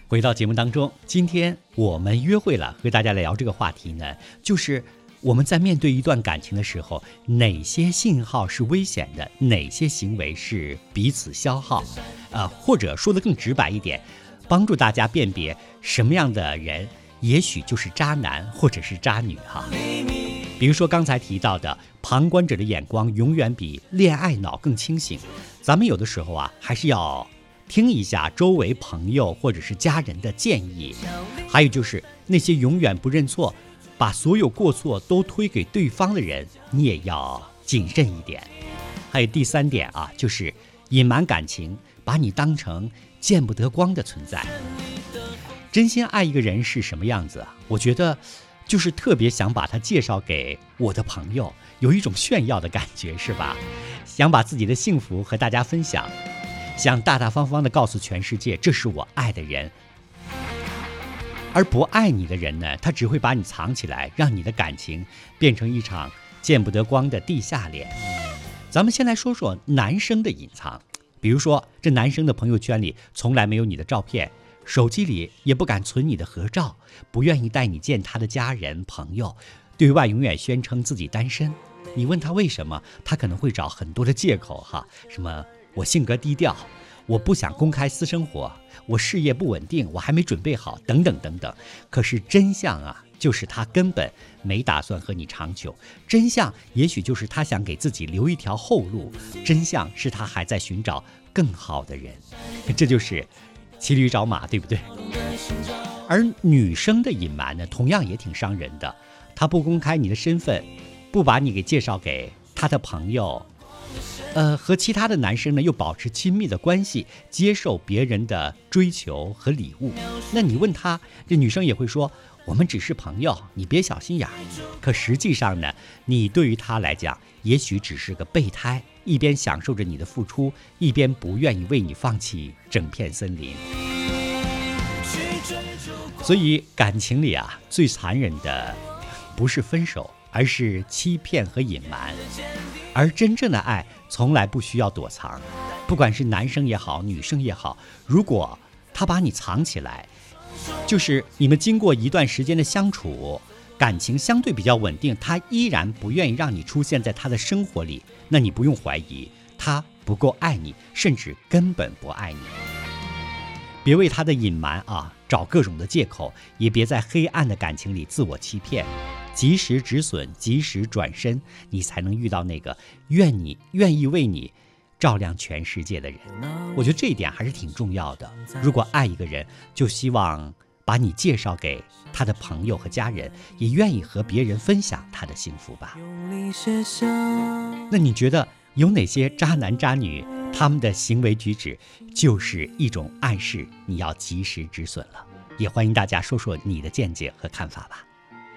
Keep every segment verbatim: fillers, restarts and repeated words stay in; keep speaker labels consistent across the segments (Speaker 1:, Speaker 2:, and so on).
Speaker 1: 回到节目当中，今天我们约会了，和大家来聊这个话题呢，就是我们在面对一段感情的时候，哪些信号是危险的，哪些行为是彼此消耗，呃，或者说得更直白一点，帮助大家辨别什么样的人也许就是渣男或者是渣女哈。比如说刚才提到的，旁观者的眼光永远比恋爱脑更清醒，咱们有的时候啊，还是要听一下周围朋友或者是家人的建议。还有就是那些永远不认错，把所有过错都推给对方的人，你也要谨慎一点。还有第三点啊，就是隐瞒感情，把你当成见不得光的存在。真心爱一个人是什么样子啊？我觉得就是特别想把他介绍给我的朋友，有一种炫耀的感觉，是吧？想把自己的幸福和大家分享，想大大方方地告诉全世界，这是我爱的人。而不爱你的人呢，他只会把你藏起来，让你的感情变成一场见不得光的地下恋。咱们先来说说男生的隐藏，比如说这男生的朋友圈里从来没有你的照片，手机里也不敢存你的合照，不愿意带你见他的家人朋友，对外永远宣称自己单身。你问他为什么，他可能会找很多的借口哈，什么我性格低调，我不想公开私生活，我事业不稳定，我还没准备好，等等等等。可是真相啊，就是他根本没打算和你长久，真相也许就是他想给自己留一条后路，真相是他还在寻找更好的人。这就是骑驴找马，对不对？而女生的隐瞒呢，同样也挺伤人的。她不公开你的身份，不把你给介绍给她的朋友，呃，和其他的男生呢又保持亲密的关系，接受别人的追求和礼物。那你问她，这女生也会说我们只是朋友，你别小心眼。可实际上呢，你对于她来讲也许只是个备胎，一边享受着你的付出，一边不愿意为你放弃整片森林。所以感情里啊，最残忍的不是分手，而是欺骗和隐瞒。而真正的爱从来不需要躲藏，不管是男生也好，女生也好，如果他把你藏起来，就是你们经过一段时间的相处，感情相对比较稳定，他依然不愿意让你出现在他的生活里，那你不用怀疑他不够爱你，甚至根本不爱你。别为他的隐瞒啊找各种的借口，也别在黑暗的感情里自我欺骗，及时止损，及时转身，你才能遇到那个愿你愿意为你照亮全世界的人。我觉得这一点还是挺重要的。如果爱一个人，就希望把你介绍给他的朋友和家人，也愿意和别人分享他的幸福吧。那你觉得有哪些渣男渣女，他们的行为举止就是一种暗示，你要及时止损了？也欢迎大家说说你的见解和看法吧。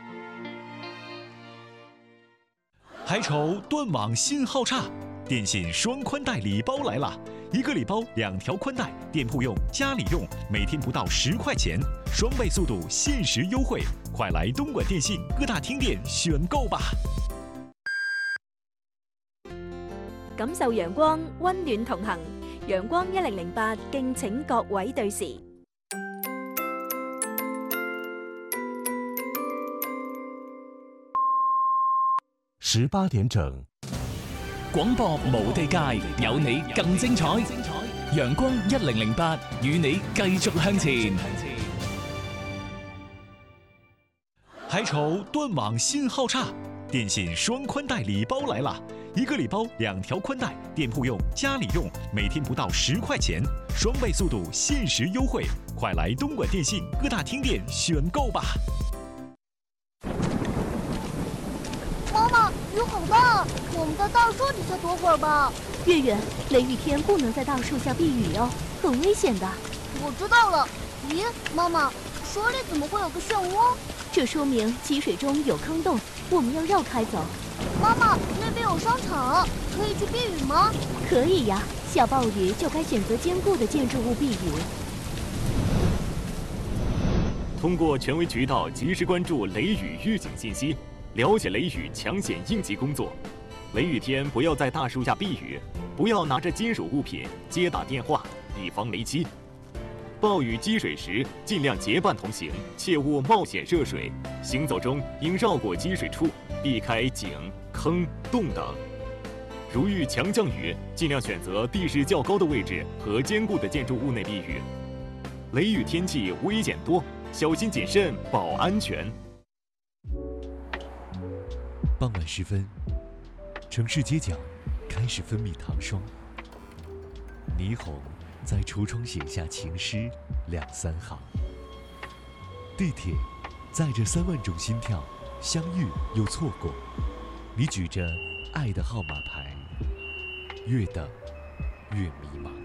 Speaker 2: 还愁断网信号差？电信双宽带礼包来了，一个礼包两条宽带，店铺用家里用，每天不到十块钱，双倍速度，限时优惠，快来东莞电信各大厅店选购吧！
Speaker 3: 感受陽光，溫暖同行。陽光一零零八，敬請各位對時。
Speaker 4: 十八點整，
Speaker 5: 廣播無地界，有你更精彩。陽光一零零八，與你繼續向前。
Speaker 2: 还愁断网信号差？电信双宽带礼包来了，一个礼包两条宽带，店铺用家里用，每天不到十块钱，双倍速度，限时优惠，快来东莞电信各大厅店选购吧！
Speaker 6: 妈妈，雨好大，我们在大树底下躲会儿吧。
Speaker 3: 月月，雷雨天不能在大树下避雨哦，很危险的。
Speaker 6: 我知道了。咦，妈妈，水里怎么会有个漩涡？
Speaker 3: 这说明积水中有坑洞，我们要绕开走。
Speaker 6: 妈妈，那边有商场，可以去避雨吗？
Speaker 3: 可以呀，下暴雨就该选择坚固的建筑物避雨。
Speaker 7: 通过权威渠道及时关注雷雨预警信息，了解雷雨抢险应急工作。雷雨天不要在大树下避雨，不要拿着金属物品接打电话，以防雷击。 暴雨积水时，尽量结伴同行，切勿冒险涉水。行走中应绕过积水处，避开井、坑、洞等。如遇强降雨，尽量选择地势较高的位置和坚固的建筑物内避雨。雷雨天气危险多，小心谨慎保安全。
Speaker 8: 傍晚时分，城市街角开始分泌糖霜，霓虹在橱窗写下情诗两三行。地铁载着三万种心跳，相遇又错过。你举着爱的号码牌，越等越迷茫。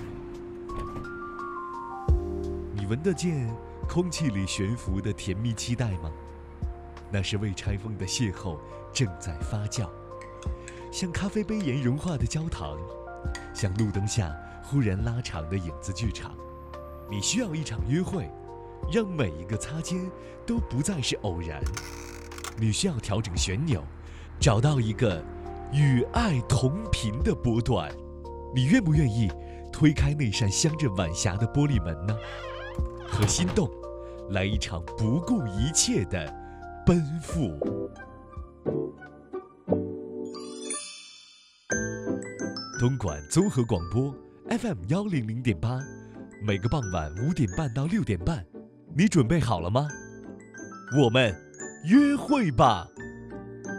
Speaker 8: 你闻得见空气里悬浮的甜蜜期待吗？那是未拆封的邂逅正在发酵，像咖啡杯沿融化的焦糖，像路灯下忽然拉长的影子剧场。你需要一场约会，让每一个擦肩都不再是偶然。你需要调整旋钮，找到一个与爱同频的波段。你愿不愿意推开那扇镶着晚霞的玻璃门呢？和心动来一场不顾一切的奔赴。东莞综合广播 F M 幺零零点八，每个傍晚五点半到六点半，你准备好了吗？我们约会吧。